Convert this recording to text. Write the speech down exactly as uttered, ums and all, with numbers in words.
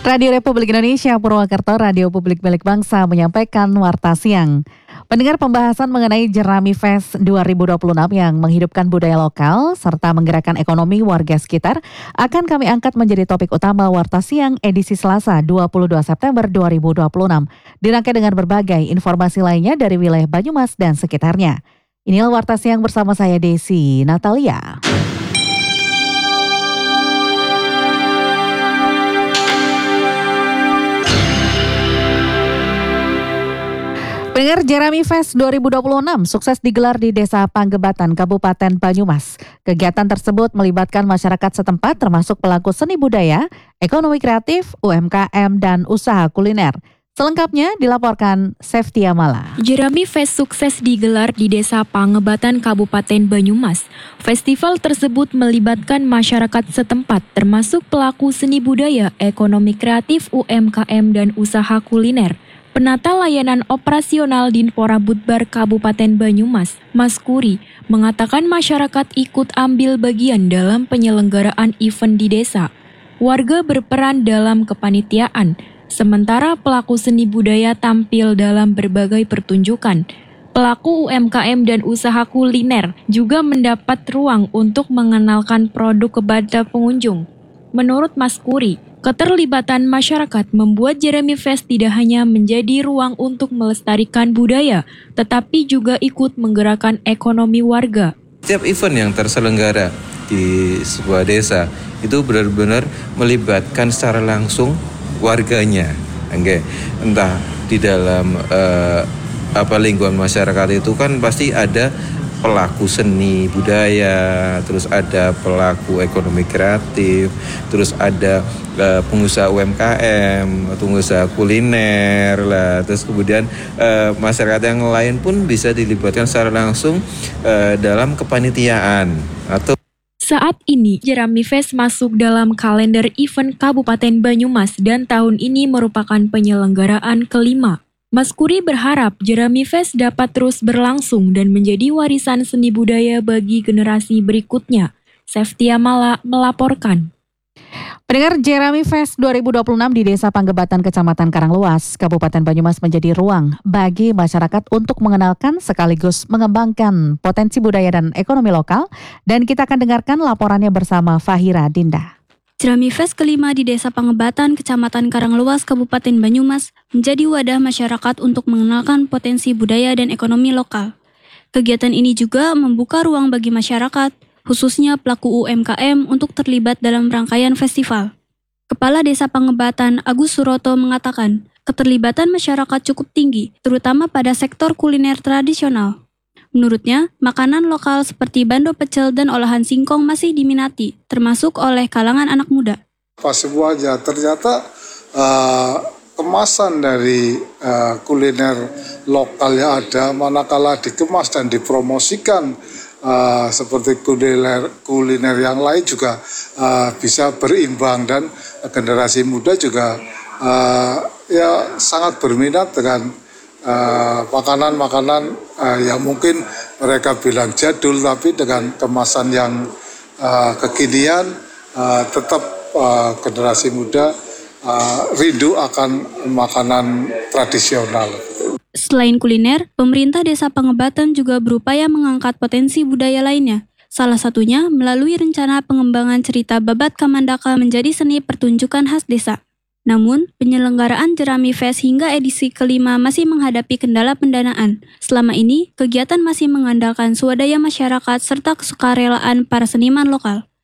Radio Republik Indonesia Purwakarta, Radio Publik Milik Bangsa menyampaikan Warta Siang. Pendengar, pembahasan mengenai Jerami Fest dua ribu dua puluh enam yang menghidupkan budaya lokal serta menggerakkan ekonomi warga sekitar akan kami angkat menjadi topik utama Warta Siang edisi Selasa dua puluh dua September dua ribu dua puluh enam. Dirangkai dengan berbagai informasi lainnya dari wilayah Banyumas dan sekitarnya. Inilah Warta Siang bersama saya Desi Natalia. Pendengar, Jerami Fest dua ribu dua puluh enam sukses digelar di Desa Panggebatan, Kabupaten Banyumas. Kegiatan tersebut melibatkan masyarakat setempat termasuk pelaku seni budaya, ekonomi kreatif, U M K M, dan usaha kuliner. Selengkapnya dilaporkan Seftia Mala. Jerami Fest sukses digelar di Desa Panggebatan, Kabupaten Banyumas. Festival tersebut melibatkan masyarakat setempat termasuk pelaku seni budaya, ekonomi kreatif, U M K M, dan usaha kuliner. Penata Layanan Operasional Dinpora Budbar Kabupaten Banyumas, Mas Kuri, mengatakan masyarakat ikut ambil bagian dalam penyelenggaraan event di desa. Warga berperan dalam kepanitiaan, sementara pelaku seni budaya tampil dalam berbagai pertunjukan. Pelaku U M K M dan usaha kuliner juga mendapat ruang untuk mengenalkan produk kepada pengunjung. Menurut Mas Kuri, keterlibatan masyarakat membuat Jerami Fest tidak hanya menjadi ruang untuk melestarikan budaya, tetapi juga ikut menggerakkan ekonomi warga. Setiap event yang terselenggara di sebuah desa itu benar-benar melibatkan secara langsung warganya. Oke, entah di dalam uh, apa lingkungan masyarakat itu kan pasti ada pelaku seni budaya, terus ada pelaku ekonomi kreatif, terus ada uh, pengusaha U M K M, pengusaha kuliner lah, terus kemudian uh, masyarakat yang lain pun bisa dilibatkan secara langsung uh, dalam kepanitiaan atau. Saat ini, Jerami Fest masuk dalam kalender event Kabupaten Banyumas dan tahun ini merupakan penyelenggaraan kelima. Mas Kuri berharap Jerami Fest dapat terus berlangsung dan menjadi warisan seni budaya bagi generasi berikutnya. Seftia Mala melaporkan. Pendengar, Jerami Fest dua ribu dua puluh enam di Desa Panggebatan, Kecamatan Karangluas, Kabupaten Banyumas menjadi ruang bagi masyarakat untuk mengenalkan sekaligus mengembangkan potensi budaya dan ekonomi lokal. Dan kita akan dengarkan laporannya bersama Fahira Dinda. Jerami Fest kelima di Desa Panggebatan, Kecamatan Karangluas, Kabupaten Banyumas menjadi wadah masyarakat untuk mengenalkan potensi budaya dan ekonomi lokal. Kegiatan ini juga membuka ruang bagi masyarakat, khususnya pelaku U M K M untuk terlibat dalam rangkaian festival. Kepala Desa Panggebatan Agus Suroto mengatakan, keterlibatan masyarakat cukup tinggi, terutama pada sektor kuliner tradisional. Menurutnya, makanan lokal seperti bando pecel dan olahan singkong masih diminati, termasuk oleh kalangan anak muda. Pas sebuah aja, ternyata uh, kemasan dari uh, kuliner lokal yang ada, manakala dikemas dan dipromosikan uh, seperti kuliner kuliner yang lain juga uh, bisa berimbang, dan generasi muda juga uh, ya sangat berminat dengan Uh, makanan-makanan uh, yang mungkin mereka bilang jadul, tapi dengan kemasan yang uh, kekinian, uh, tetap uh, generasi muda uh, rindu akan makanan tradisional. Selain kuliner, pemerintah Desa Panggebatan juga berupaya mengangkat potensi budaya lainnya. Salah satunya melalui rencana pengembangan cerita Babat Kamandaka menjadi seni pertunjukan khas desa. Namun, penyelenggaraan Jerami Fest hingga edisi kelima masih menghadapi kendala pendanaan. Selama ini, kegiatan masih mengandalkan swadaya masyarakat serta kesukarelaan para seniman lokal.